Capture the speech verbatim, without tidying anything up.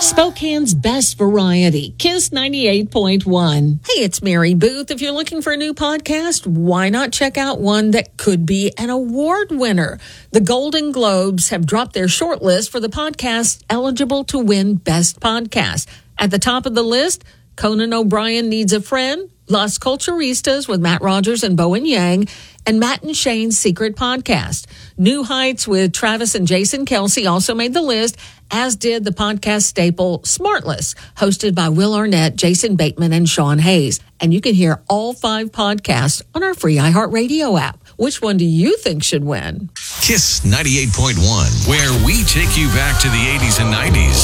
Spokane's best variety, Kiss ninety-eight point one. Hey, it's Mary Booth. If you're looking for a new podcast, why not check out one that could be an award winner? The Golden Globes have dropped their shortlist for the podcast eligible to win Best Podcast. At the top of the list, Conan O'Brien Needs a Friend, Las Culturistas with Matt Rogers and Bowen Yang, and Matt and Shane's Secret Podcast. New Heights with Travis and Jason Kelsey also made the list, as did the podcast staple Smartless, hosted by Will Arnett, Jason Bateman, and Sean Hayes. And you can hear all five podcasts on our free iHeartRadio app. Which one do you think should win? Kiss ninety-eight point one, where we take you back to the eighties and nineties.